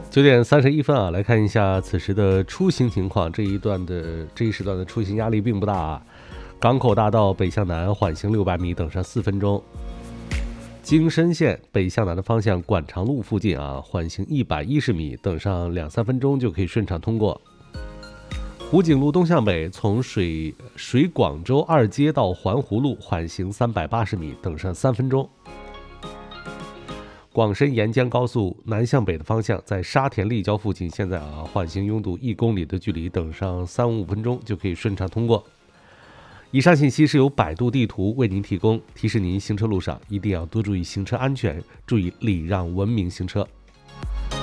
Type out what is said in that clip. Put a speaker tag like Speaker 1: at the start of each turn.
Speaker 1: 9点31分啊，来看一下此时的出行情况。这一时段的出行压力并不大啊。港口大道北向南缓行600米，等上4分钟。京深线北向南的方向，广长路附近啊，缓行110米，等上2-3分钟就可以顺畅通过。湖景路东向北，从水广州2街到环湖路缓行380米，等上3分钟。广深沿江高速南向北的方向，在沙田立交附近，现在缓行拥堵1公里的距离，等上3-5分钟就可以顺畅通过。以上信息是由百度地图为您提供，提示您行车路上一定要多注意行车安全，注意礼让文明行车。